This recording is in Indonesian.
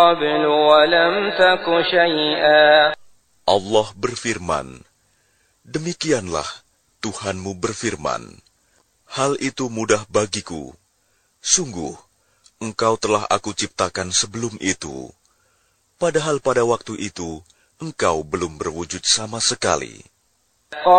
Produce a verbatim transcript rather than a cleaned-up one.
قبل ولم تك شيئا. Allah berfirman, demikianlah Tuhanmu berfirman, hal itu mudah bagiku. Sungguh, engkau telah aku ciptakan sebelum itu. Padahal pada waktu itu, engkau belum berwujud sama sekali.